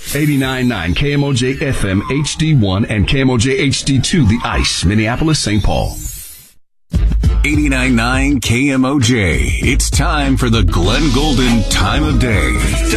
89.9 KMOJ FM HD1 and KMOJ HD2, The Ice, Minneapolis, St. Paul. 89.9 KMOJ. It's time for the Glenn Golden Time of Day.